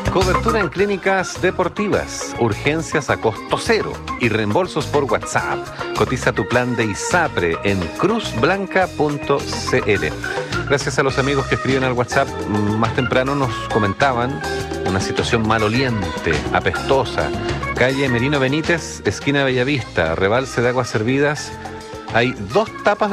Cobertura en clínicas deportivas, urgencias a costo cero y reembolsos por WhatsApp. Cotiza tu plan de ISAPRE en cruzblanca.cl. Gracias a los amigos que escriben al WhatsApp, más temprano nos comentaban una situación maloliente, apestosa. Calle Merino Benítez, esquina Bellavista, rebalse de aguas servidas. Hay 2 tapas